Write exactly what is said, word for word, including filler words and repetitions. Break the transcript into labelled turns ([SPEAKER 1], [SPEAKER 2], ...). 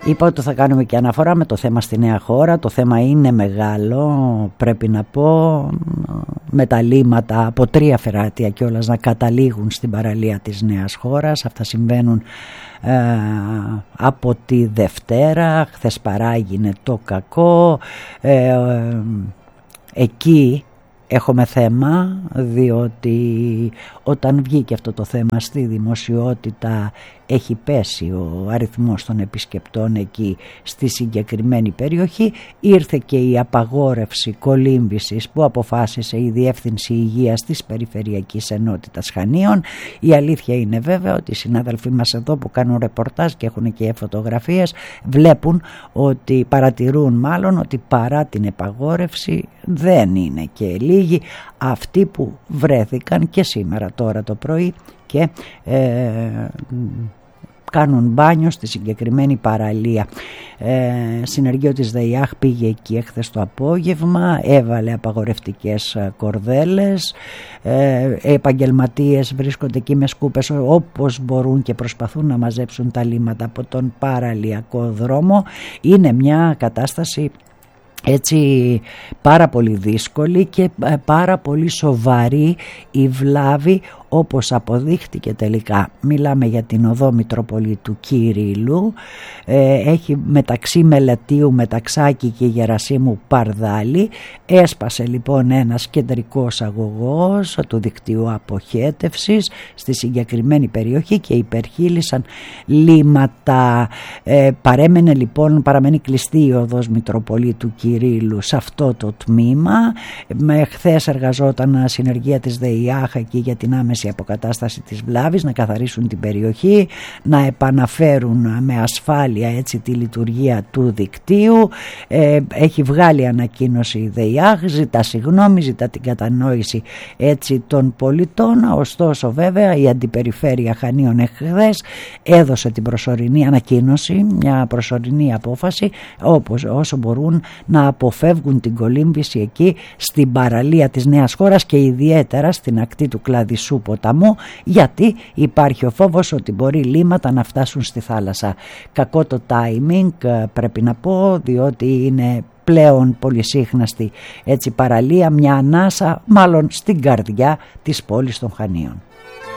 [SPEAKER 1] Είπα ότι θα κάνουμε και αναφορά με το θέμα στη Νέα Χώρα. Το θέμα είναι μεγάλο, πρέπει να πω, με τα λίμματα από τρία φεράτια κιόλας να καταλήγουν στην παραλία της Νέας Χώρας. Αυτά συμβαίνουν ε, από τη Δευτέρα. Χθες παράγινε το κακό. Ε, ε, εκεί έχουμε θέμα, διότι όταν βγήκε αυτό το θέμα στη δημοσιότητα έχει πέσει ο αριθμός των επισκεπτών εκεί στη συγκεκριμένη περιοχή. Ήρθε και η απαγόρευση κολύμβησης που αποφάσισε η Διεύθυνση Υγείας της Περιφερειακής Ενότητας Χανίων. Η αλήθεια είναι βέβαια ότι οι συνάδελφοί μας εδώ που κάνουν ρεπορτάζ και έχουν και φωτογραφίες βλέπουν ότι παρατηρούν μάλλον ότι παρά την απαγόρευση δεν είναι και λίγοι αυτοί που βρέθηκαν και σήμερα τώρα το πρωί και ε, κάνουν μπάνιο στη συγκεκριμένη παραλία. Ε, συνεργείο της ΔΕΙΑΧ πήγε εκεί εχθές το απόγευμα, έβαλε απαγορευτικές κορδέλες, ε, επαγγελματίες βρίσκονται εκεί με σκούπες όπως μπορούν και προσπαθούν να μαζέψουν τα λίμματα από τον παραλιακό δρόμο. Είναι μια κατάσταση έτσι πάρα πολύ δύσκολη και πάρα πολύ σοβαρή η βλάβη, όπως αποδείχτηκε τελικά. Μιλάμε για την οδό Μητροπολίτου Κυρίλλου, ε, έχει μεταξύ Μελετίου, Μεταξάκη και Γερασίμου Παρδάλη. Έσπασε λοιπόν ένας κεντρικός αγωγός του δικτύου αποχέτευσης στη συγκεκριμένη περιοχή και υπερχείλησαν λίμματα. Ε, παρέμενε λοιπόν, παραμένει κλειστή η οδός Μητροπολίτου Κυρίλλου σε αυτό το τμήμα. Με χθες εργαζόταν συνεργεία της ΔΕΙΑΧ εκεί για την άμεση αποκατάσταση της βλάβης, να καθαρίσουν την περιοχή, να επαναφέρουν με ασφάλεια έτσι τη λειτουργία του δικτύου. Ε, έχει βγάλει ανακοίνωση η ΔΕΙΑΧ, ζητά συγγνώμη, ζητά την κατανόηση έτσι των πολιτών. Ωστόσο βέβαια η Αντιπεριφέρεια Χανίων εχθές έδωσε την προσωρινή ανακοίνωση, μια προσωρινή απόφαση όπως όσο μπορούν να αποφεύγουν την κολύμβηση εκεί στην παραλία της Νέας Χώρας και ιδιαίτερα στην ακτή του Κλαδισσού ποταμού, γιατί υπάρχει ο φόβος ότι μπορεί λίμματα να φτάσουν στη θάλασσα. Κακό το timing πρέπει να πω, διότι είναι πλέον πολυσύχναστη έτσι παραλία, μια ανάσα μάλλον στην καρδιά της πόλης των Χανίων.